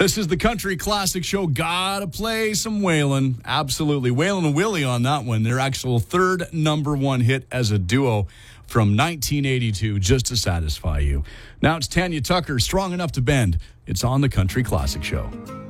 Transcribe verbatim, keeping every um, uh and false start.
This is the Country Classic Show. Gotta play some Waylon. Absolutely. Waylon and Willie on that one. Their actual third number one hit as a duo from nineteen eighty-two, just to satisfy you. Now it's Tanya Tucker, Strong Enough to Bend. It's on the Country Classic Show.